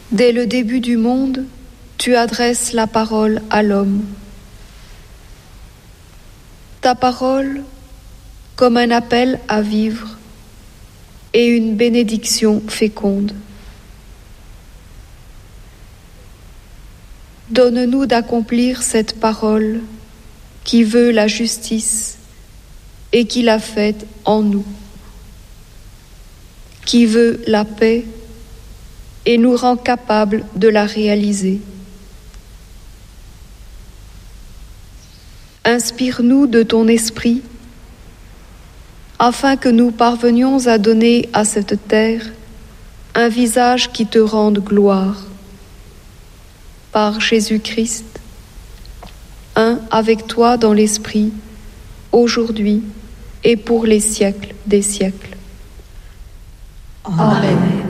Dès le début du monde, tu adresses la parole à l'homme. Ta parole comme un appel à vivre et une bénédiction féconde. Donne-nous d'accomplir cette parole qui veut la justice et qui l'a faite en nous, qui veut la paix et nous rend capables de la réaliser. Inspire-nous de ton esprit afin que nous parvenions à donner à cette terre un visage qui te rende gloire. Par Jésus-Christ, un avec toi dans l'esprit, aujourd'hui et pour les siècles des siècles. Amen.